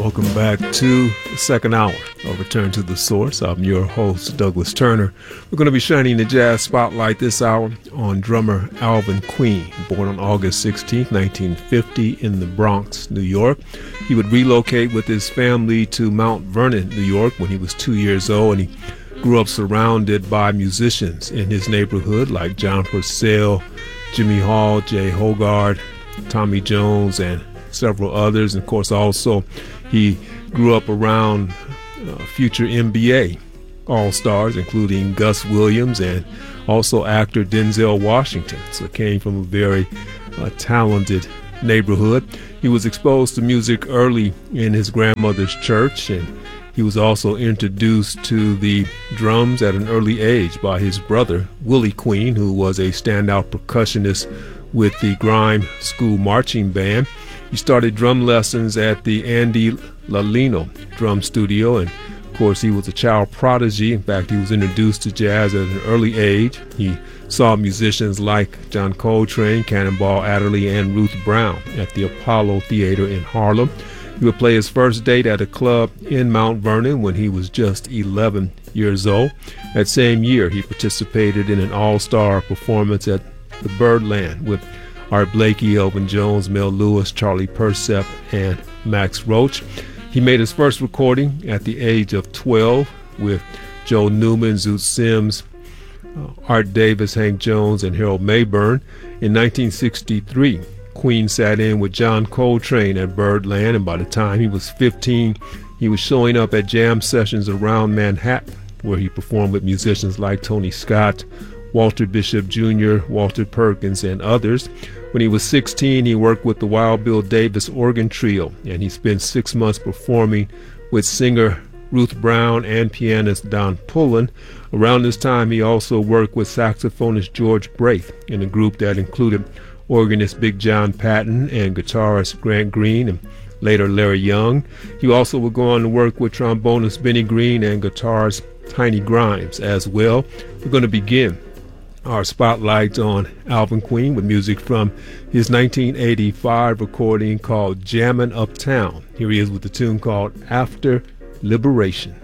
Welcome back to the second hour of Return to the Source. I'm your host, Douglas Turner. We're going to be shining the jazz spotlight this hour on drummer Alvin Queen, born on August 16, 1950 in the Bronx, New York. He would relocate with his family to Mount Vernon, New York when he was 2 years old, and he grew up surrounded by musicians in his neighborhood like John Purcell, Jimmy Hall, Jay Hogarth, Tommy Jones, and several others. And of course, also he grew up around future NBA All-Stars, including Gus Williams and also actor Denzel Washington. So came from a very talented neighborhood. He was exposed to music early in his grandmother's church, and he was also introduced to the drums at an early age by his brother, Willie Queen, who was a standout percussionist with the Grime School Marching Band. He started drum lessons at the Andy Lalino Drum Studio, and of course he was a child prodigy. In fact, he was introduced to jazz at an early age. He saw musicians like John Coltrane, Cannonball Adderley, and Ruth Brown at the Apollo Theater in Harlem. He would play his first date at a club in Mount Vernon when he was just 11 years old. That same year, he participated in an all-star performance at the Birdland with Art Blakey, Elvin Jones, Mel Lewis, Charlie Persep, and Max Roach. He made his first recording at the age of 12 with Joe Newman, Zoot Sims, Art Davis, Hank Jones, and Harold Mayburn. In 1963, Queen sat in with John Coltrane at Birdland, and by the time he was 15, he was showing up at jam sessions around Manhattan, where he performed with musicians like Tony Scott, Walter Bishop Jr., Walter Perkins, and others. When he was 16, he worked with the Wild Bill Davis Organ Trio, and he spent 6 months performing with singer Ruth Brown and pianist Don Pullen. Around this time, he also worked with saxophonist George Braith in a group that included organist Big John Patton and guitarist Grant Green, and later Larry Young. He also would go on to work with trombonist Benny Green and guitarist Tiny Grimes as well. We're going to begin our spotlight on Alvin Queen with music from his 1985 recording called Jammin' Uptown. Here he is with the tune called After Liberation.